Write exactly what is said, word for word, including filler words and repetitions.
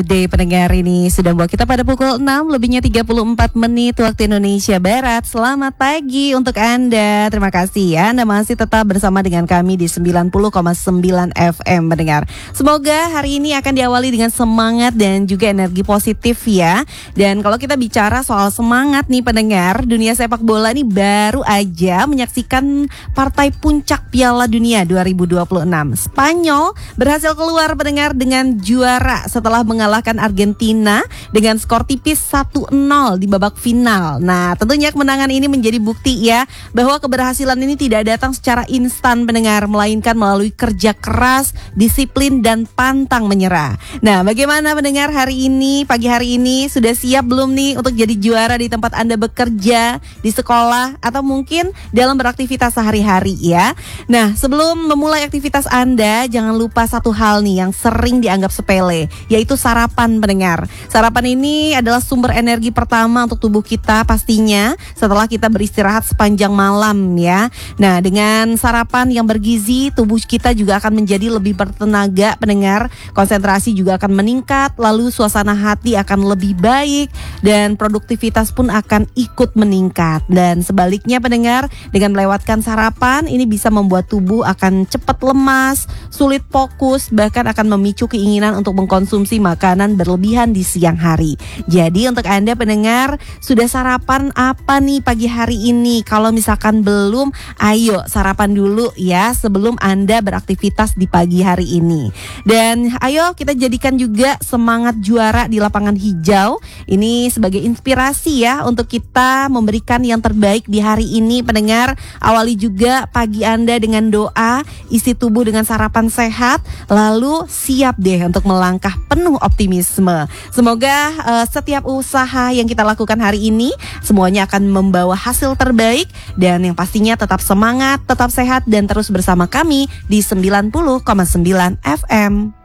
Day pendengar, ini sudah membawa kita pada pukul enam lebihnya tiga puluh empat menit waktu Indonesia Barat. Selamat pagi untuk Anda. Terima kasih ya, Anda masih tetap bersama dengan kami di sembilan puluh koma sembilan F M pendengar. Semoga hari ini akan diawali dengan semangat dan juga energi positif ya. Dan kalau kita bicara soal semangat nih pendengar, dunia sepak bola ini baru aja menyaksikan partai puncak Piala Dunia dua ribu dua puluh enam. Spanyol berhasil keluar pendengar dengan juara setelah mengalahkan Argentina dengan skor tipis satu nol di babak final. Nah, tentunya kemenangan ini menjadi bukti ya bahwa keberhasilan ini tidak datang secara instan pendengar, melainkan melalui kerja keras, disiplin dan pantang menyerah. Nah, bagaimana pendengar hari ini, pagi hari ini sudah siap belum nih untuk jadi juara di tempat Anda bekerja, di sekolah atau mungkin dalam beraktivitas sehari-hari ya. Nah, sebelum memulai aktivitas Anda, jangan lupa satu hal nih yang sering dianggap sepele, yaitu sarapan pendengar. Sarapan ini adalah sumber energi pertama untuk tubuh kita pastinya setelah kita beristirahat sepanjang malam ya. Nah, dengan sarapan yang bergizi, tubuh kita juga akan menjadi lebih bertenaga pendengar. Konsentrasi juga akan meningkat, lalu suasana hati akan lebih baik dan produktivitas pun akan ikut meningkat. Dan sebaliknya pendengar, dengan melewatkan sarapan ini bisa membuat tubuh akan cepat lemas, sulit fokus, bahkan akan memicu keinginan untuk mengkonsumsi makanan berlebihan di siang hari. Jadi untuk Anda pendengar, sudah sarapan apa nih pagi hari ini? Kalau misalkan belum, ayo sarapan dulu ya sebelum Anda beraktivitas di pagi hari ini. Dan ayo kita jadikan juga semangat juara di lapangan hijau ini sebagai inspirasi ya untuk kita memberikan yang terbaik di hari ini pendengar. Awali juga pagi Anda dengan doa, isi tubuh dengan sarapan sehat, lalu siap deh untuk melangkah penuh optimisme. Semoga uh, setiap usaha yang kita lakukan hari ini semuanya akan membawa hasil terbaik, dan yang pastinya tetap semangat, tetap sehat dan terus bersama kami di sembilan puluh koma sembilan F M.